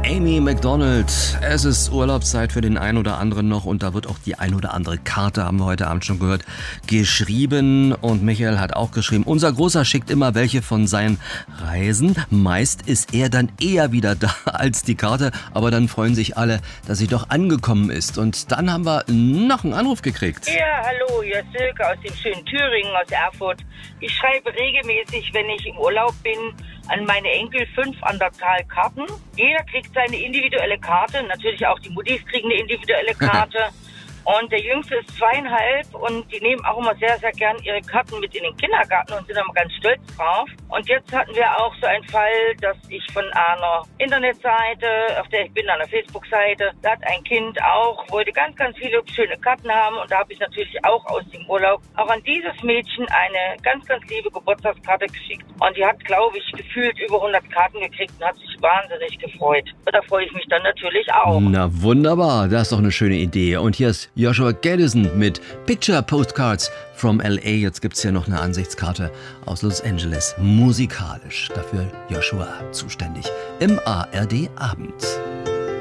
Amy Macdonald. Es ist Urlaubszeit für den einen oder anderen noch und da wird auch die ein oder andere Karte, haben wir heute Abend schon gehört, geschrieben. Und Michael hat auch geschrieben, unser Großer schickt immer welche von seinen Reisen. Meist ist er dann eher wieder da als die Karte, aber dann freuen sich alle, dass sie doch angekommen ist. Und dann haben wir noch einen Anruf gekriegt. Ja, hallo, hier ist Silke aus dem schönen Thüringen, aus Erfurt. Ich schreibe regelmäßig, wenn ich im Urlaub bin, an meine Enkel 5 an der Zahl Karten. Jeder kriegt seine individuelle Karte, natürlich auch die Muttis kriegen eine individuelle Karte. Und der Jüngste ist 2,5 und die nehmen auch immer sehr, sehr gern ihre Karten mit in den Kindergarten und sind immer ganz stolz drauf. Und jetzt hatten wir auch so einen Fall, dass ich von einer Internetseite, auf der ich bin, an der Facebook-Seite, da hat ein Kind auch, wollte ganz, ganz viele schöne Karten haben und da habe ich natürlich auch aus dem Urlaub auch an dieses Mädchen eine ganz, ganz liebe Geburtstagskarte geschickt. Und die hat, glaube ich, gefühlt über 100 Karten gekriegt und hat sich wahnsinnig gefreut. Und da freue ich mich dann natürlich auch. Na wunderbar, das ist doch eine schöne Idee. Und hier ist Joshua Gaddison mit Picture Postcards from L.A. Jetzt gibt's hier noch eine Ansichtskarte aus Los Angeles. Musikalisch dafür Joshua zuständig im ARD Abend.